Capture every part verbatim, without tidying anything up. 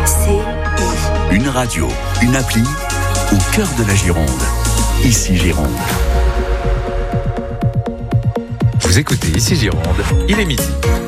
C I. Une radio, une appli, au cœur de la Gironde. Ici Gironde. Vous écoutez Ici Gironde, il est midi.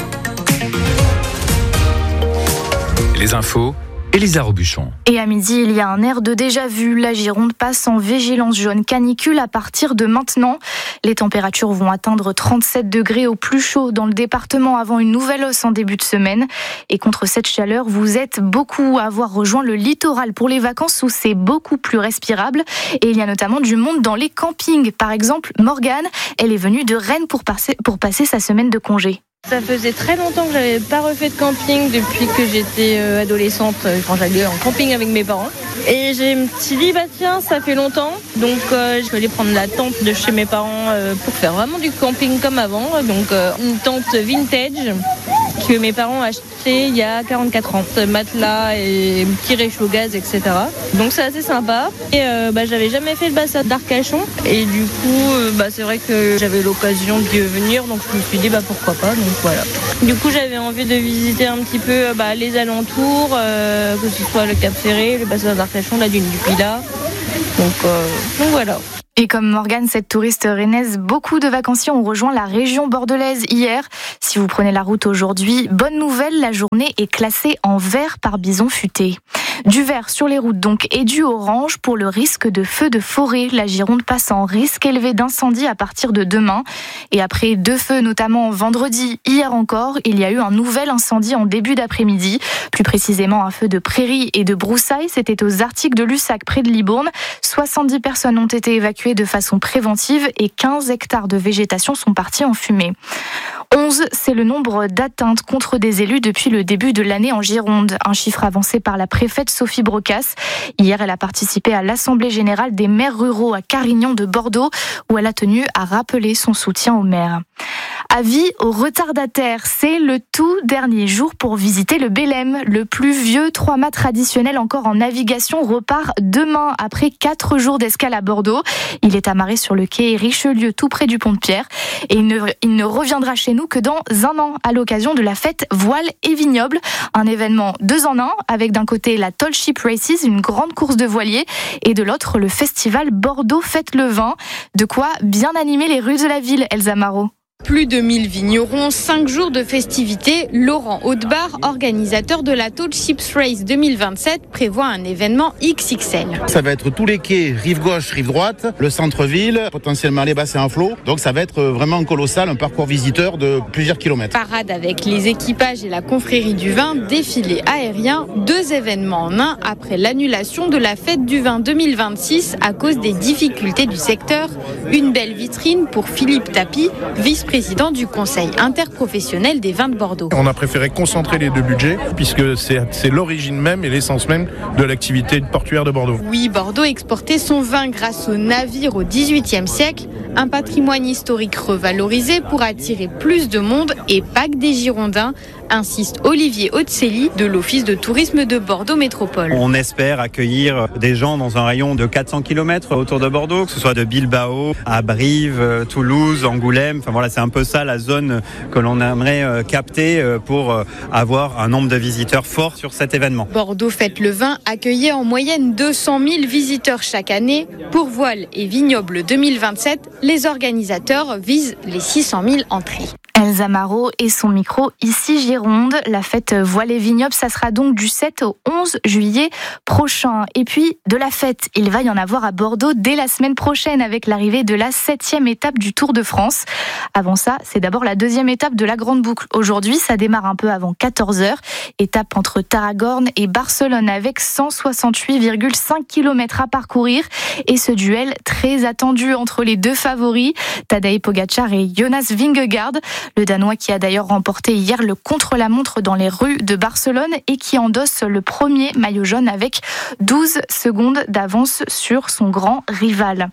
Les infos, Elisa Robuchon. Et à midi, il y a un air de déjà-vu. La Gironde passe en vigilance jaune canicule à partir de maintenant. Les températures vont atteindre trente-sept degrés au plus chaud dans le département avant une nouvelle hausse en début de semaine. Et contre cette chaleur, vous êtes beaucoup à avoir rejoint le littoral pour les vacances où c'est beaucoup plus respirable. Et il y a notamment du monde dans les campings. Par exemple, Morgane, elle est venue de Rennes pour passer, pour passer sa semaine de congé. Ça faisait très longtemps que j'avais pas refait de camping depuis que j'étais adolescente, quand j'allais en camping avec mes parents. Et j'ai me suis dit, bah tiens, ça fait longtemps, donc euh, je vais aller prendre la tente de chez mes parents euh, pour faire vraiment du camping comme avant. Donc euh, une tente vintage que mes parents ont acheté il y a quarante-quatre ans. Matelas et petit réchaud gaz, et cetera. Donc c'est assez sympa. Et euh, bah, j'avais jamais fait le bassin d'Arcachon. Et du coup, euh, bah, c'est vrai que j'avais l'occasion d'y venir, donc je me suis dit, bah pourquoi pas. Donc voilà. Du coup, j'avais envie de visiter un petit peu bah, les alentours, euh, que ce soit le Cap Ferré, le bassin d'Arcachon, la dune du Pilat. Donc, euh, donc voilà. Et comme Morgane, cette touriste rennaise, beaucoup de vacanciers ont rejoint la région bordelaise hier. Si vous prenez la route aujourd'hui, bonne nouvelle, la journée est classée en vert par Bison Futé. Du vert sur les routes donc et du orange pour le risque de feux de forêt. La Gironde passe en risque élevé d'incendie à partir de demain. Et après deux feux, notamment vendredi, hier encore, il y a eu un nouvel incendie en début d'après-midi. Plus précisément un feu de prairie et de broussailles. C'était aux Arctiques de Lussac près de Libourne. soixante-dix personnes ont été évacuées de façon préventive et quinze hectares de végétation sont partis en fumée. onze, c'est le nombre d'atteintes contre des élus depuis le début de l'année en Gironde. Un chiffre avancé par la préfète Sophie Brocas. Hier, elle a participé à l'Assemblée générale des maires ruraux à Carignan de Bordeaux, où elle a tenu à rappeler son soutien aux maires. Avis aux retardataires, c'est le tout dernier jour pour visiter le Bélem. Le plus vieux trois-mâts traditionnel encore en navigation repart demain après quatre jours d'escale à Bordeaux. Il est amarré sur le quai Richelieu tout près du pont de Pierre et il ne, il ne reviendra chez nous que dans un an à l'occasion de la fête Voile et Vignoble. Un événement deux en un avec d'un côté la Tall Ship Races, une grande course de voiliers et de l'autre le festival Bordeaux Fête le Vin. De quoi bien animer les rues de la ville, Elsa Marot. Plus de mille vignerons, cinq jours de festivités. Laurent Hautebar, organisateur de la Tall Ships Race deux mille vingt-sept, prévoit un événement X X L. Ça va être tous les quais, rive gauche, rive droite, le centre-ville, potentiellement les bassins en flot. Donc ça va être vraiment colossal, un parcours visiteur de plusieurs kilomètres. Parade avec les équipages et la confrérie du vin, défilé aérien, deux événements en un après l'annulation de la fête du vin deux mille vingt-six à cause des difficultés du secteur. Une belle vitrine pour Philippe Tapie, vice président du Conseil interprofessionnel des vins de Bordeaux. On a préféré concentrer les deux budgets puisque c'est, c'est l'origine même et l'essence même de l'activité portuaire de Bordeaux. Oui, Bordeaux exportait son vin grâce aux navires au dix-huitième siècle, un patrimoine historique revalorisé pour attirer plus de monde et pas que des Girondins, insiste Olivier Hautsely de l'Office de tourisme de Bordeaux Métropole. On espère accueillir des gens dans un rayon de quatre cents kilomètres autour de Bordeaux, que ce soit de Bilbao à Brive, Toulouse, Angoulême. Enfin voilà, c'est un peu ça la zone que l'on aimerait capter pour avoir un nombre de visiteurs fort sur cet événement. Bordeaux Fête le Vin accueillait en moyenne deux cent mille visiteurs chaque année. Pour Voile et Vignoble deux mille vingt-sept, les organisateurs visent les six cent mille entrées. Elsa Marot et son micro ici Gironde. La fête Voile et Vignoble, ça sera donc du sept au onze juillet prochain. Et puis de la fête, il va y en avoir à Bordeaux dès la semaine prochaine avec l'arrivée de la septième étape du Tour de France. Avant ça, c'est d'abord la deuxième étape de la Grande Boucle. Aujourd'hui, ça démarre un peu avant quatorze heures. Étape entre Tarragone et Barcelone avec cent soixante-huit virgule cinq kilomètres à parcourir. Et ce duel très attendu entre les deux favoris, Tadej Pogačar et Jonas Vingegaard. Le Danois qui a d'ailleurs remporté hier le contre-la-montre dans les rues de Barcelone et qui endosse le premier maillot jaune avec douze secondes d'avance sur son grand rival.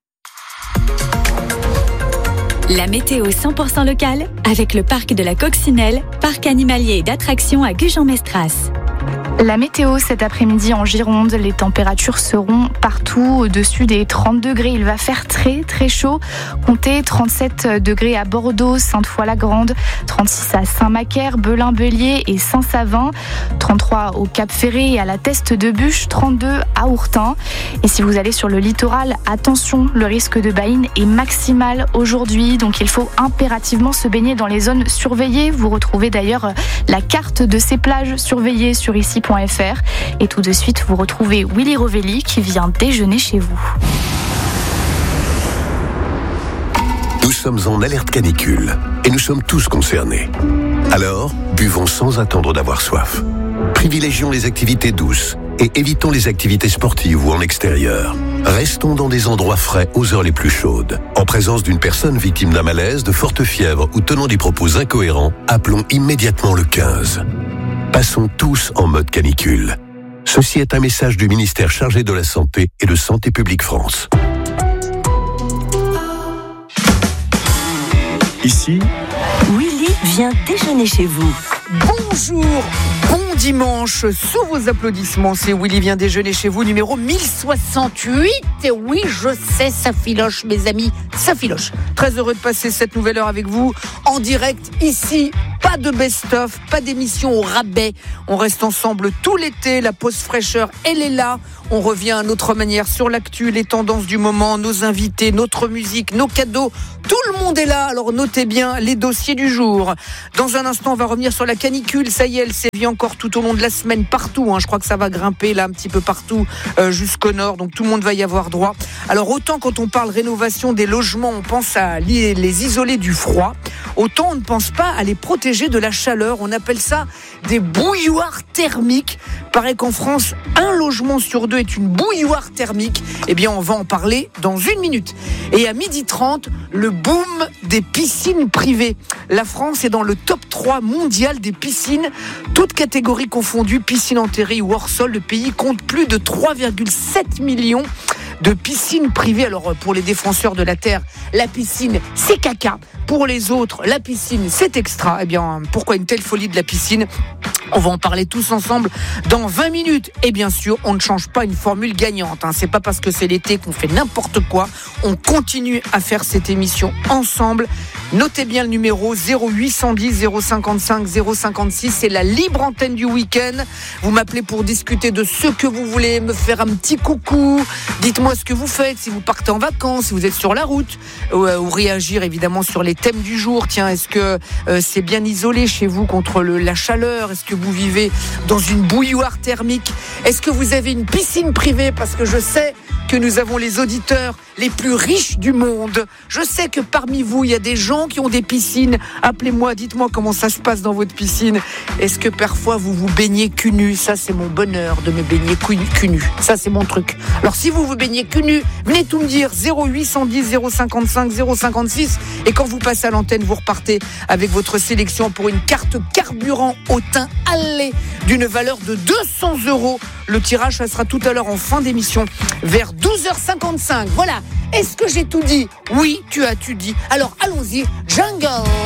La météo cent pour cent locale avec le parc de la Coccinelle, parc animalier et d'attractions à Gujan-Mestras. La météo cet après-midi en Gironde, les températures seront partout au-dessus des trente degrés. Il va faire très très chaud. Comptez trente-sept degrés à Bordeaux, Sainte-Foy-la-Grande, trente-six à Saint-Macaire, Belin-Bélier et Saint-Savin, trente-trois au Cap-Ferré et à la Teste de Buch, trente-deux à Ourtin. Et si vous allez sur le littoral, attention, le risque de baïne est maximal aujourd'hui. Donc il faut impérativement se baigner dans les zones surveillées. Vous retrouvez d'ailleurs la carte de ces plages surveillées sur ici point f r. Et tout de suite, vous retrouvez Willy Rovelli qui vient déjeuner chez vous. Nous sommes en alerte canicule et nous sommes tous concernés. Alors, buvons sans attendre d'avoir soif. Privilégions les activités douces et évitons les activités sportives ou en extérieur. Restons dans des endroits frais aux heures les plus chaudes. En présence d'une personne victime d'un malaise, de forte fièvre ou tenant des propos incohérents, appelons immédiatement le quinze. Passons tous en mode canicule. Ceci est un message du ministère chargé de la Santé et de Santé publique France. Ici, Willy vient déjeuner chez vous. Bonjour, bon dimanche, sous vos applaudissements, c'est Willy vient déjeuner chez vous, numéro mille soixante-huit. Et oui, je sais, ça filoche mes amis, ça filoche. Très heureux de passer cette nouvelle heure avec vous, en direct, ici, pas de best-of, pas d'émission au rabais. On reste ensemble tout l'été, la pause fraîcheur, elle est là. On revient à notre manière sur l'actu, les tendances du moment, nos invités, notre musique, nos cadeaux. Tout le monde est là, alors notez bien les dossiers du jour. Dans un instant, on va revenir sur la canicule. Ça y est, elle sévit encore tout au long de la semaine partout. Hein. Je crois que ça va grimper là un petit peu partout euh, jusqu'au nord. Donc tout le monde va y avoir droit. Alors autant quand on parle rénovation des logements, on pense à les, les isoler du froid. Autant on ne pense pas à les protéger de la chaleur. On appelle ça des bouilloires thermiques. Paraît qu'en France, un logement sur deux est une bouilloire thermique. Eh bien, on va en parler dans une minute. Et à midi trente, le boom des piscines privées. La France est dans le top trois mondial des piscines, toutes catégories confondues, piscines en terre ou hors sol. Le pays compte plus de trois virgule sept millions de piscines privées. Alors pour les défenseurs de la terre, la piscine c'est caca. Pour les autres, la piscine c'est extra. Eh bien, pourquoi une telle folie de la piscine ? On va en parler tous ensemble dans vingt minutes. Et bien sûr, on ne change pas une formule gagnante. Hein. C'est pas parce que c'est l'été qu'on fait n'importe quoi. On continue à faire cette émission ensemble. Notez bien le numéro zéro huit cent dix zéro cinquante-cinq zéro cinquante-six. C'est la libre antenne du week-end. Vous m'appelez pour discuter de ce que vous voulez, me faire un petit coucou. Dites-moi ce que vous faites, si vous partez en vacances, si vous êtes sur la route, ou, euh, ou réagir évidemment sur les thèmes du jour. Tiens, est-ce que euh, c'est bien isolé chez vous contre le, la chaleur ? Est-ce que vous vivez dans une bouilloire thermique ? Est-ce que vous avez une piscine privée ? Parce que je sais que nous avons les auditeurs les plus riches du monde. Je sais que parmi vous, il y a des gens qui ont des piscines. Appelez-moi, dites-moi comment ça se passe dans votre piscine. Est-ce que parfois vous vous baignez cul nu ? Ça, c'est mon bonheur de me baigner cul nu. Ça, c'est mon truc. Alors, si vous vous baignez cul nu, venez tout me dire. zéro huit cent dix zéro cinquante-cinq zéro cinquante-six. Et quand vous passez à l'antenne, vous repartez avec votre sélection pour une carte carburant au teint allé d'une valeur de deux cents euros. Le tirage, ça sera tout à l'heure en fin d'émission, vers douze heures cinquante-cinq. Voilà. Est-ce que j'ai tout dit ? Oui, tu as tout dit. Alors, allons-y. Jungle.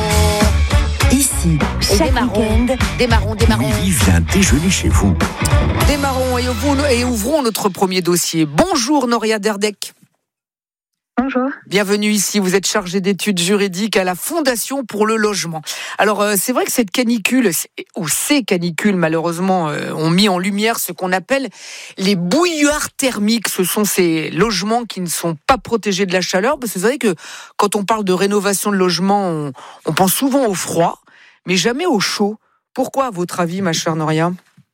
Ici, chaque week-end, démarrons, démarrons. Willy vient déjeuner chez vous. Démarrons et ouvrons, et ouvrons notre premier dossier. Bonjour, Noria Derdek. Bonjour. Bienvenue ici, vous êtes chargée d'études juridiques à la Fondation pour le logement. Alors euh, c'est vrai que cette canicule, ou ces canicules malheureusement, euh, ont mis en lumière ce qu'on appelle les bouilloires thermiques. Ce sont ces logements qui ne sont pas protégés de la chaleur. Parce que c'est vrai que quand on parle de rénovation de logement, on, on pense souvent au froid, mais jamais au chaud. Pourquoi à votre avis, ma chère Noria ?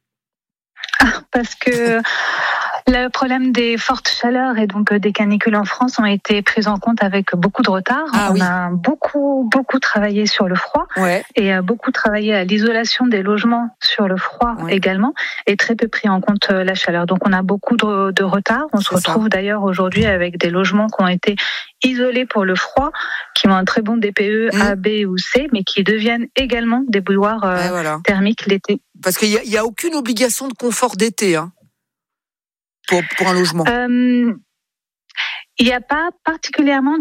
Ah, parce que... Le problème des fortes chaleurs et donc des canicules en France ont été prises en compte avec beaucoup de retard. Ah, On oui. a beaucoup, beaucoup travaillé sur le froid Ouais. et beaucoup travaillé à l'isolation des logements sur le froid Ouais. également et très peu pris en compte la chaleur. Donc on a beaucoup de, de retard. On C'est se retrouve ça. d'ailleurs aujourd'hui avec des logements qui ont été isolés pour le froid, qui ont un très bon D P E Mmh. A, B ou C, mais qui deviennent également des bouilloires euh, Ouais, voilà. thermiques l'été. Parce qu'il n'y a, a aucune obligation de confort d'été, hein, pour, pour un logement. Euh, il n'y a pas particulièrement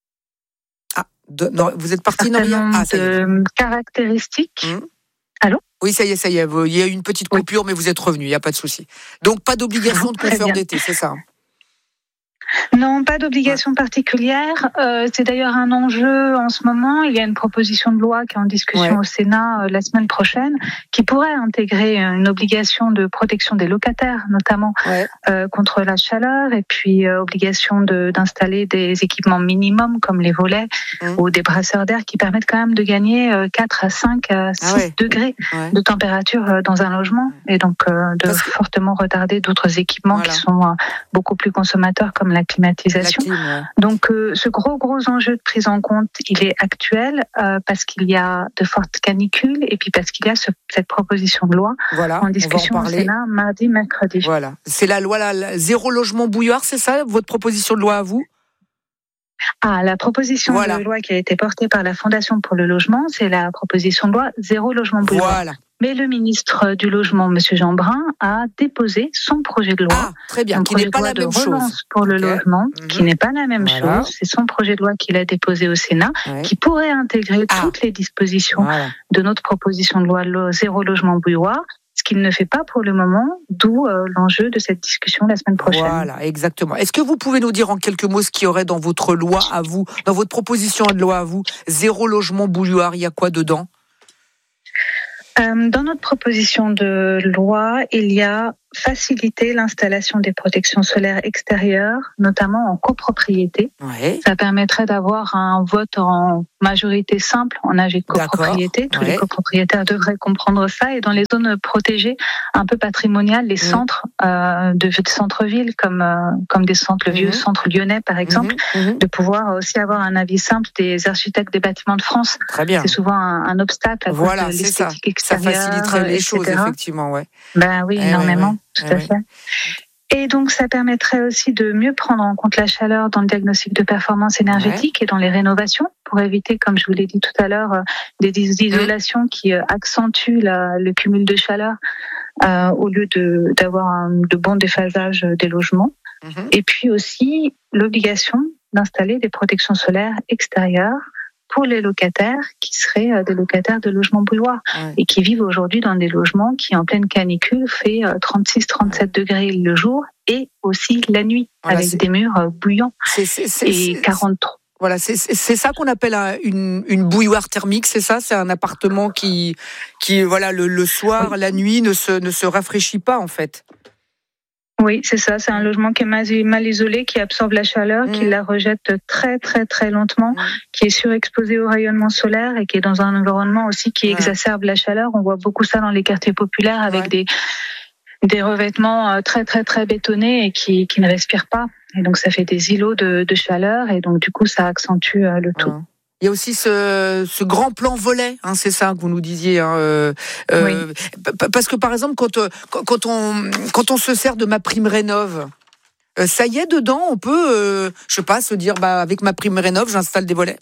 Ah, de, non, vous êtes parti, certain Noria ? nombre Ah, ça y est. de caractéristiques. Mmh. Allô ? Oui, ça y est, ça y est. Il y a eu une petite coupure, oui. mais vous êtes revenu, il n'y a pas de souci. Donc, pas d'obligation de confort d'été, c'est ça? Non, pas d'obligation particulière. Euh, c'est d'ailleurs un enjeu en ce moment. Il y a une proposition de loi qui est en discussion ouais. au Sénat euh, la semaine prochaine, qui pourrait intégrer une obligation de protection des locataires, notamment ouais. euh, contre la chaleur, et puis euh, obligation de, d'installer des équipements minimums comme les volets mmh. ou des brasseurs d'air qui permettent quand même de gagner euh, quatre à cinq à six ah ouais. degrés ouais. de température euh, dans un logement, et donc euh, de Parce fortement retarder d'autres équipements voilà. qui sont euh, beaucoup plus consommateurs comme la climatisation. La clim, ouais. Donc euh, ce gros gros enjeu de prise en compte, il est actuel euh, parce qu'il y a de fortes canicules et puis parce qu'il y a ce, cette proposition de loi voilà, en discussion en au Sénat mardi, mercredi. Voilà, c'est la loi la, la, zéro logement bouilloire, c'est ça votre proposition de loi à vous? Ah, la proposition voilà. de loi qui a été portée par la Fondation pour le logement, c'est la proposition de loi zéro logement bouilloire. Voilà. Mais le ministre du Logement, M. Jeanbrun, a déposé son projet de loi. Ah, très bien, qui n'est pas la même chose. Pour le okay. logement, mmh. qui n'est pas la même voilà. chose. C'est son projet de loi qu'il a déposé au Sénat, ouais. qui pourrait intégrer ah. toutes les dispositions voilà. de notre proposition de loi zéro logement bouilloire, ce qu'il ne fait pas pour le moment, d'où euh, l'enjeu de cette discussion la semaine prochaine. Voilà, exactement. Est-ce que vous pouvez nous dire en quelques mots ce qu'il y aurait dans votre loi à vous, dans votre proposition de loi à vous, zéro logement bouilloire, il y a quoi dedans ? Dans notre proposition de loi, il y a faciliter l'installation des protections solaires extérieures, notamment en copropriété. Ouais. Ça permettrait d'avoir un vote en majorité simple en A G de copropriété. D'accord. Tous ouais. les copropriétaires devraient comprendre ça. Et dans les zones protégées, un peu patrimoniales, les mmh. centres euh, de, de centre-ville, comme euh, comme des centres, le mmh. vieux centre lyonnais par exemple, mmh. de pouvoir aussi avoir un avis simple des architectes des bâtiments de France. Très bien. C'est souvent un, un obstacle à voilà, cause de l'esthétique ça. extérieure. Ça faciliterait les et cetera. choses, effectivement, ouais. Ben oui, eh énormément. Ouais, ouais. Tout à fait. Et donc, ça permettrait aussi de mieux prendre en compte la chaleur dans le diagnostic de performance énergétique ouais. et dans les rénovations pour éviter, comme je vous l'ai dit tout à l'heure, des isolations mmh. qui accentuent la, le cumul de chaleur euh, au lieu de, d'avoir un, de bons déphasages des logements. Mmh. Et puis aussi, l'obligation d'installer des protections solaires extérieures pour les locataires qui seraient des locataires de logements bouilloires ouais. et qui vivent aujourd'hui dans des logements qui, en pleine canicule, fait trente-six trente-sept degrés le jour et aussi la nuit voilà, avec c'est... des murs bouillants c'est, c'est, c'est, et c'est... quarante-trois. Voilà, c'est, c'est ça qu'on appelle un, une, une bouilloire thermique, c'est ça? C'est un appartement qui, qui voilà, le, le soir, oui. la nuit, ne se, ne se rafraîchit pas en fait. Oui, c'est ça. C'est un logement qui est mal, mal isolé, qui absorbe la chaleur, mmh. qui la rejette très, très, très lentement, mmh. qui est surexposé au rayonnement solaire et qui est dans un environnement aussi qui ouais. exacerbe la chaleur. On voit beaucoup ça dans les quartiers populaires avec ouais. des, des revêtements très, très, très bétonnés et qui, qui ne respirent pas. Et donc, ça fait des îlots de, de chaleur et donc, du coup, ça accentue le tout. Ouais. Il y a aussi ce, ce grand plan volet, hein, c'est ça que vous nous disiez. Hein, euh, euh, oui. Parce que par exemple, quand, quand, on, quand on se sert de ma prime rénov', euh, ça y est, dedans, on peut, euh, je sais pas, se dire, bah, avec ma prime rénov', j'installe des volets.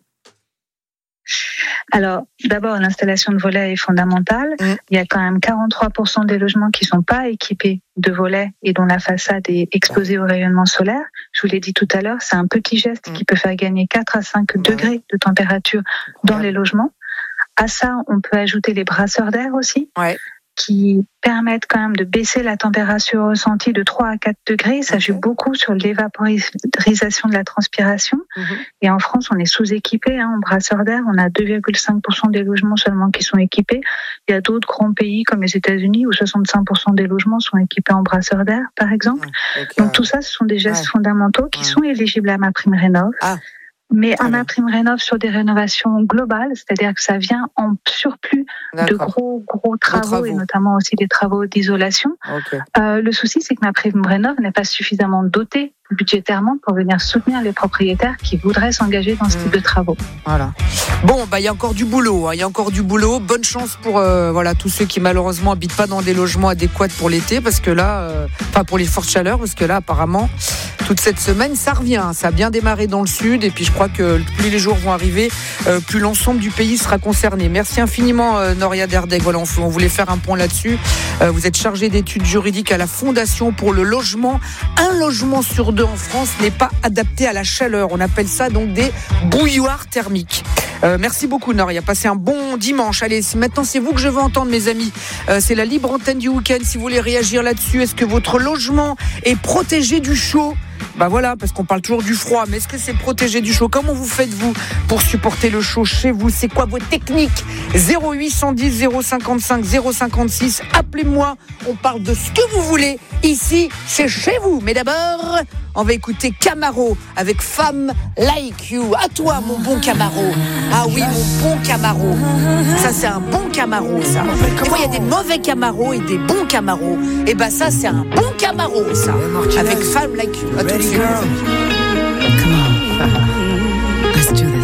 Alors, d'abord, l'installation de volets est fondamentale. Mmh. Il y a quand même quarante-trois pour cent des logements qui ne sont pas équipés de volets et dont la façade est exposée au rayonnement solaire. Je vous l'ai dit tout à l'heure, c'est un petit geste mmh. qui peut faire gagner quatre à cinq mmh. degrés de température dans ouais. les logements. À ça, on peut ajouter les brasseurs d'air aussi. Ouais. qui permettent quand même de baisser la température ressentie de trois à quatre degrés. Ça joue okay. beaucoup sur l'évaporisation de la transpiration. Mm-hmm. Et en France, on est sous-équipé hein, en brasseurs d'air. On a deux virgule cinq pour cent des logements seulement qui sont équipés. Il y a d'autres grands pays comme les États-Unis où soixante-cinq pour cent des logements sont équipés en brasseurs d'air, par exemple. Okay. Donc tout ça, ce sont des gestes ouais. fondamentaux qui ouais. sont éligibles à ma prime rénov'. Ah. Mais à ma prime rénov' sur des rénovations globales, c'est-à-dire que ça vient en surplus D'accord. de gros gros travaux, travaux et notamment aussi des travaux d'isolation. Okay. Euh, le souci, c'est que ma prime rénov' n'est pas suffisamment dotée budgétairement pour venir soutenir les propriétaires qui voudraient s'engager dans ce mmh. type de travaux. Voilà. Bon, bah il y a encore du boulot. Hein. Il y a encore du boulot. Bonne chance pour euh, voilà tous ceux qui malheureusement habitent pas dans des logements adéquats pour l'été, parce que là, euh, enfin pour les fortes chaleurs, parce que là apparemment toute cette semaine ça revient. Ça a bien démarré dans le sud et puis je crois que plus les jours vont arriver, euh, plus l'ensemble du pays sera concerné. Merci infiniment euh, Noria Derdeg. Voilà, on, on voulait faire un point là-dessus. Euh, vous êtes chargée d'études juridiques à la Fondation pour le logement. Un logement sur deux en France n'est pas adapté à la chaleur. On appelle ça donc des bouilloires thermiques. Euh, merci beaucoup Noria, passez un bon dimanche. Allez, maintenant c'est vous que je veux entendre mes amis. Euh, c'est la libre antenne du week-end. Si vous voulez réagir là-dessus, est-ce que votre logement est protégé du chaud ? Bah voilà, parce qu'on parle toujours du froid, mais est-ce que c'est protégé du chaud ? Comment vous faites-vous pour supporter le chaud chez vous ? C'est quoi vos techniques ? zéro huit cent dix zéro cinquante-cinq zéro cinquante-six, appelez-moi, on parle de ce que vous voulez, ici, c'est chez vous. Mais d'abord, on va écouter Camaro avec Femme Like You. À toi, mon bon Camaro. Ah oui, mon bon Camaro. Ça, c'est un bon Camaro, ça. Comment il y a des mauvais Camaros et des bons Camaros ? Et bah ça, c'est un bon Camaro, ça. Avec Femme Like You. À tout de suite. Come on. Let's do this.